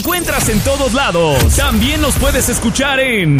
encuentras en todos lados. También nos puedes escuchar en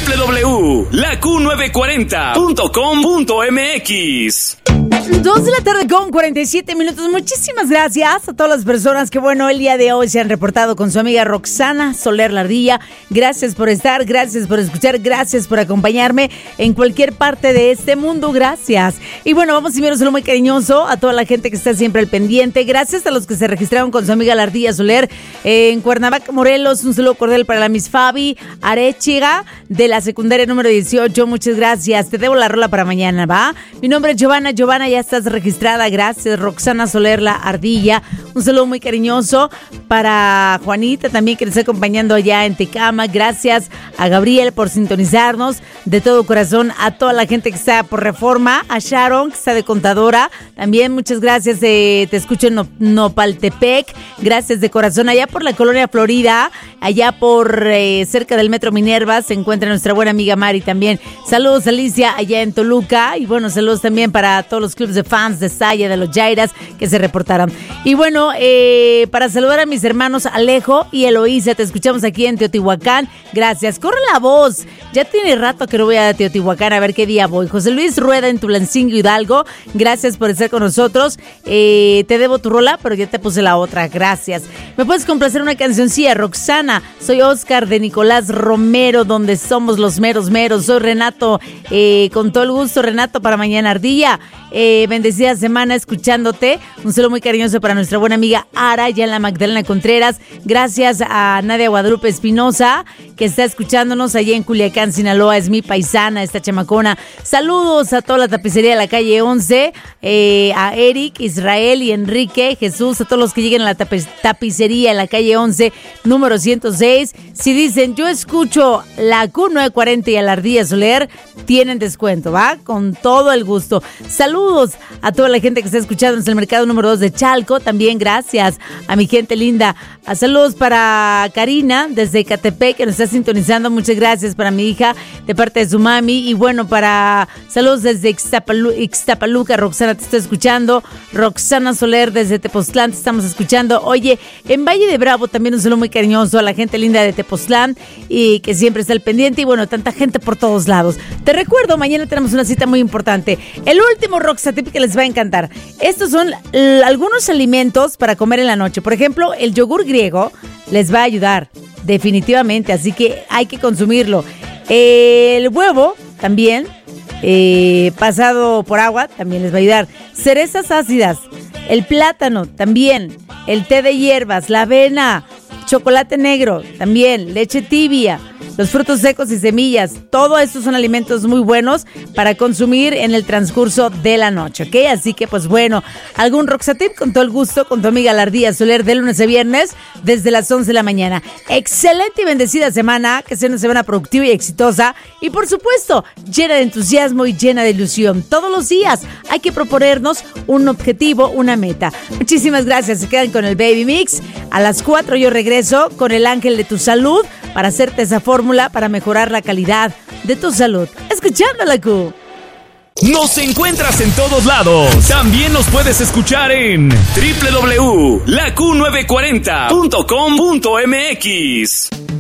www.laQ940.com.mx. 2 de la tarde con 47 minutos. Muchísimas gracias a todas las personas que, el día de hoy se han reportado con su amiga Roxana Soler La Ardilla. Gracias por estar, gracias por escuchar, gracias por acompañarme en cualquier parte de este mundo. Gracias. Y vamos a enviar un saludo muy cariñoso a toda la gente que está siempre al pendiente. Gracias a los que se registraron con su amiga La Ardilla Soler en Cuernavaca, Morelos. Un saludo cordial para la Miss Fabi Arechiga de la secundaria número 18. Muchas gracias. Te debo la rola para mañana, ¿va? Mi nombre es Giovanna. Giovanna, ya estás registrada. Gracias, Roxana Soler La Ardilla. Un saludo muy cariñoso para Juanita también, que nos está acompañando allá en Tecama. Gracias a Gabriel por sintonizarnos de todo corazón. A toda la gente que está por Reforma, a Sharon, que está de contadora. También muchas gracias. Te escucho en Nopaltepec. Gracias de corazón. Allá por la colonia Florida, allá por cerca del Metro Minerva, se encuentra nuestra buena amiga Mari también. Saludos, Alicia, allá en Toluca. Y saludos también para todos los clubes de fans de Saya, de los Jairas, que se reportaron. Y para saludar a mis hermanos Alejo y Eloísa, te escuchamos aquí en Teotihuacán. Gracias. Corre la voz. Ya tiene rato que no voy a Teotihuacán, a ver qué día voy. José Luis Rueda en Tulancingo, Hidalgo. Gracias por estar con nosotros. Te debo tu rola, pero ya te puse la otra. Gracias. ¿Me puedes complacer una cancioncilla, Roxana? Soy Oscar de Nicolás Romero, donde somos los meros meros. Soy Renato, con todo el gusto, Renato, para mañana Ardilla. Bendecida semana escuchándote. Un saludo muy cariñoso para nuestra buena amiga Ara, ya en la Magdalena Contreras. Gracias a Nadia Guadalupe Espinosa, que está escuchándonos allá en Culiacán, Sinaloa. Es mi paisana, esta chamacona. Saludos a toda la tapicería de la calle 11, a Eric, Israel y Enrique, Jesús, a todos los que lleguen a la tapicería en la calle 11, número 106. Si dicen, yo escucho la Q940 y a la Ardilla Soler, tienen descuento, ¿va? Con todo el gusto. Saludos a toda la gente que está escuchando en el mercado número 2 de Chalco. También gracias a mi gente linda. Saludos para Karina desde Catepec, que nos está sintonizando. Muchas gracias para mi hija de parte de su mami. Y para saludos desde Ixtapaluca. Roxana te está escuchando. Roxana Soler desde Tepoztlán te estamos escuchando. Oye, en Valle de Bravo también un saludo muy cariñoso a la gente linda de Tepoztlán y que siempre está al pendiente. Y tanta gente por todos lados. Te recuerdo, mañana tenemos una cita muy importante. El último Roxatip que les va a encantar. Estos son algunos alimentos para comer en la noche. Por ejemplo, el yogur griego les va a ayudar definitivamente, así que hay que consumirlo. El huevo también, pasado por agua, también les va a ayudar. Cerezas ácidas, el plátano también, el té de hierbas, la avena, chocolate negro también, leche tibia, los frutos secos y semillas. Todo esto son alimentos muy buenos para consumir en el transcurso de la noche, ¿ok? Así que, algún Roxatip con todo el gusto, con tu amiga La Ardilla Soler, de lunes a viernes, desde las 11 de la mañana. Excelente y bendecida semana, que sea una semana productiva y exitosa, y por supuesto, llena de entusiasmo y llena de ilusión. Todos los días hay que proponernos un objetivo, una meta. Muchísimas gracias, se quedan con el Baby Mix. A las 4 yo regreso con el ángel de tu salud para hacerte esa fórmula para mejorar la calidad de tu salud. Escuchando la Q. Nos encuentras en todos lados. También nos puedes escuchar en www.laQ940.com.mx.